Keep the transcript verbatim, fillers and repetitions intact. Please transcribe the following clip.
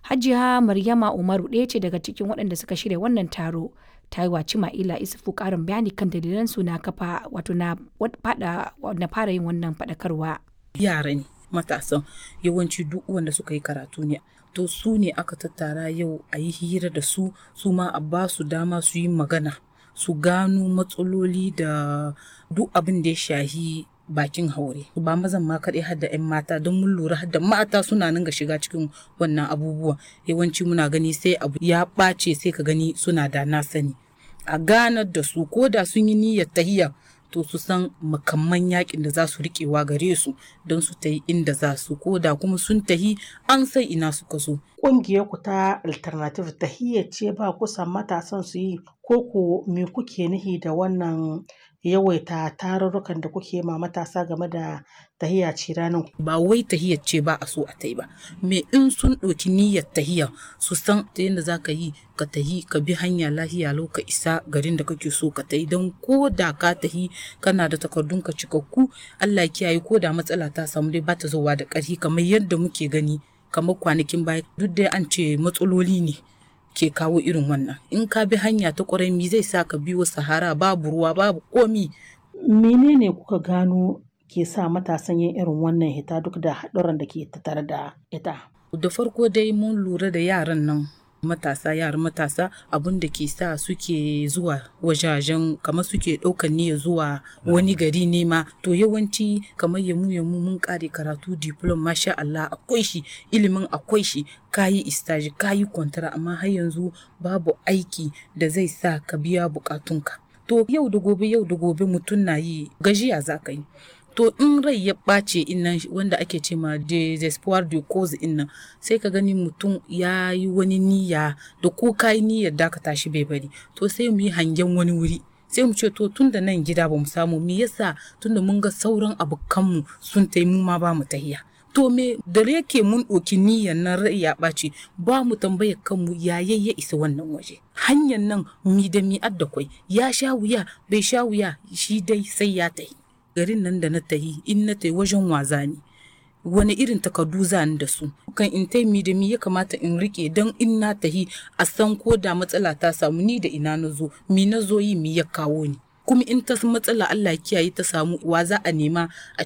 Hajiya Maryama Umaru ɗaya ce daga cikin waɗanda suka shirya wannan taro. Ta yi wa Cima'ila Isufu ƙarin bayani kan dalilan su na kafa wato na fara yin wannan faɗakarwa. Yara ne matasan yawanci duk wanda suka yi karatu ne. To su ne aka tattara yau a yi hira da su, su ma a ba su dama su yi magana, su gano matsaloli da duk abin da ya shahi bakin haure. Ba mazan ma kaɗai har da 'yan mata don mun lura har da mata suna nan ga shiga cikin wannan abubuwa. Yawanci muna gani sai abu ya ɓace sai ka gani suna da na sani. A ganar da su ko da sun yi niyyar tahiya to su san makamman yakin da za su riƙewa gare su don su tahi inda za su, ko da kuma sun tahi an san ina suka so. Ƙungiyar ku ta Alternative tahiyya ce ba kusan matasan su yi, ko ko me kuke nihi da wannan yawaita tarurrukan da kuke ma matasa game da tahiya ce ranar? Ba wai tahiyar ce ba a so a tai ba, me in sun ɗauki niyyar tahiya su san ta yadda za ka yi ka tahi ka bi hanya lahiya lau ka isa garin da kake so ka tahi, don ko da ka tahi kana da takardun ka cikakku Allah kiyaye ko da matsala ta samu dai ba ta zowa da ƙarfi kamar yadda muke gani kamar kwanakin baya. Duk dai an ce matsaloli ne ke kawo irin wannan. In ka bi hanya ta ƙwarai mi zai sa ka biyo sahara babu ruwa babu komi. Menene kuka gano ke sa matasan yin irin wannan hita duk da haɗurran da ke tattare da ita? Da farko dai mun lura da yaran nan matasa yaran matasa abin da ke sa suke zuwa wajajen kamar suke ɗaukan niyya zuwa wani gari ne ma, to yawanci kamar yamu yamu mun kare karatu diploma masha Allah akwai shi, ilimin akwai shi, kayi istaji kayi kwantara amma har yanzu babu aiki da zai sa ka biya bukatunka. To yau da gobe yau da gobe mutum na yi gajiya za ka yi. To in rai ya ɓace innan wanda ake ce ma desespoir de cause innan sai ka gani mutum ya yi wani niyya da ko ka yi niyyar da ka tashi bai bari, to sai mu yi hangen wani wuri sai mu ce to tun da nan gida ba mu samu me yasa tun da mun ga sauran abokanmu sun tai mu ma ba mu tahiya. To me da yake mun ɗauki niyyar nan rai ya ɓace ba mu tambayar kanmu yayin ya isa wannan waje. Hanyar nan mi da mi adda kwai ya sha wuya bai sha wuya shi dai sai ya tahi. Garin nan da na tahi in na tahi wajen waza ne wani irin takardu zani da su kan in tai mi da mi ya kamata in rike don in na tahi a san ko da matsala ta samu ni da ina na zo mi na zo yi mi ya kawo ni, kuma in ta matsala Allah kiyaye ta samu wa za a nema a